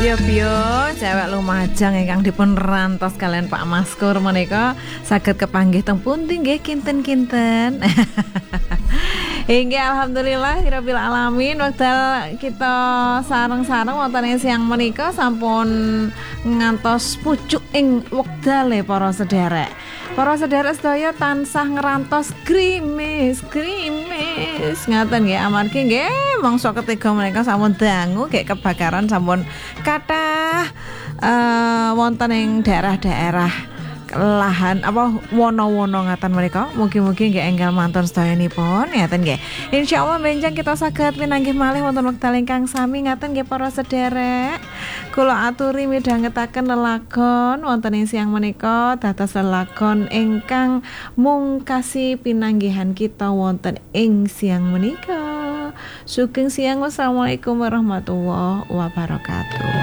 Biyo-biyo cewek lumajang ingkang dipun rantos kalian Pak Maskur menika saged kepanggih teng pundi nggih kinten-kinten. Hingga alhamdulillah rabbil alamin wekdal kita sareng-sareng wonten ing siang menika sampun ngantos pucuk ing wektale para sederek. Para sederek sedaya tansah ngerantos grimis ngaten nggih amargi nggih mangsa ketiga menika sampun dangu kayak kebakaran sampun kathah wonten ing daerah-daerah lahan apa wono-wono ngaten mereka mugi-mugi nggih enggal mantun sedayanipun ngaten nggih insyaallah benjang kita saged pinanggih malih wonten wekdal ingkang sami ngaten nggih para sederek kula aturi midhangetaken lelagon wonten ing siang menika dados lelagon ingkang mungkasi pinanggihan kita wonten ing siang menika sugeng siang wassalamualaikum warahmatullahi wabarakatuh.